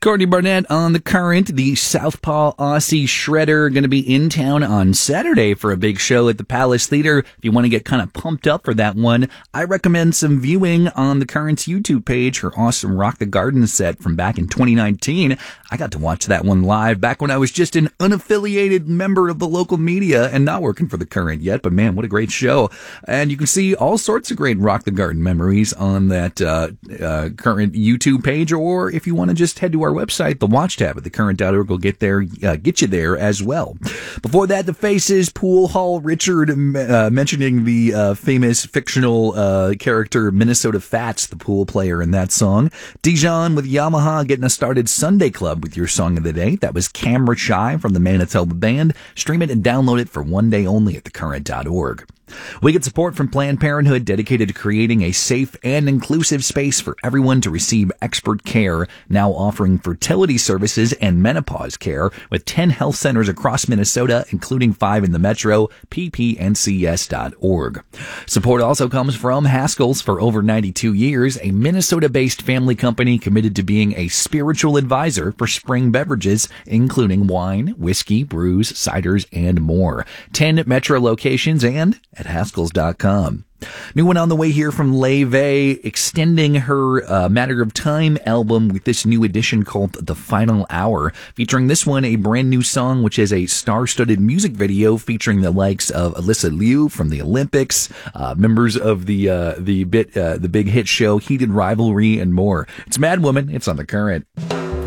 Courtney Barnett on The Current, the Southpaw Aussie shredder, going to be in town on Saturday for a big show at the Palace Theater. If you want to get kind of pumped up for that one, I recommend some viewing on The Current's YouTube page. Her awesome Rock the Garden set from back in 2019. I got to watch that one live back when I was just an unaffiliated member of the local media and not working for The Current yet, but man, what a great show. And you can see all sorts of great Rock the Garden memories on that Current YouTube page, or if you want to just head to our website, the Watch tab at thecurrent.org will get you there as well. Before that, The Faces, Pool Hall Richard mentioning the famous fictional character Minnesota Fats, the pool player in that song. Dijon with Yamaha getting us started. Sunday Club with your song of the day. That was Camera Shy from the Manitoba Band. Stream it and download it for one day only at thecurrent.org. We get support from Planned Parenthood, dedicated to creating a safe and inclusive space for everyone to receive expert care, now offering fertility services and menopause care with 10 health centers across Minnesota, including 5 in the metro, ppncs.org. Support also comes from Haskell's. For over 92 years, a Minnesota-based family company committed to being a spiritual advisor for spring beverages, including wine, whiskey, brews, ciders, and more. 10 metro locations and at Haskells.com. New one on the way here from Leve, extending her Matter of Time album with this new edition called The Final Hour, featuring this one, a brand new song, which is a star-studded music video featuring the likes of Alyssa Liu from the Olympics, members of the big hit show Heated Rivalry, and more. It's Mad Woman. It's on The Current.